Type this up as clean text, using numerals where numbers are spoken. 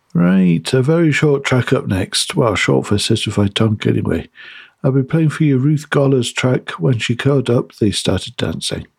Right, a very short track up next. Well, short for Certified Tonk anyway. I'll be playing for you Ruth Goller's track. When she curled up, they started dancing.